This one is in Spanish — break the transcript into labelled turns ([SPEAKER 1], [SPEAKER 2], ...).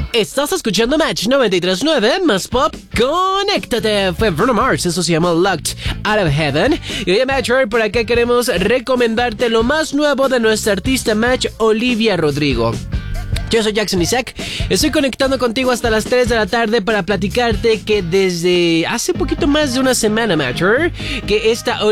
[SPEAKER 1] Estás escuchando Match 93.9 más pop. Conéctate. Fue Bruno Mars. Eso se llama Locked Out of Heaven. Y hoy, Match, por acá queremos recomendarte lo más nuevo de nuestra artista Match, Olivia Rodrigo. Yo soy Jackson Isaac, estoy conectando contigo hasta las 3 de la tarde para platicarte que desde hace poquito más de una semana, Matcher, que esta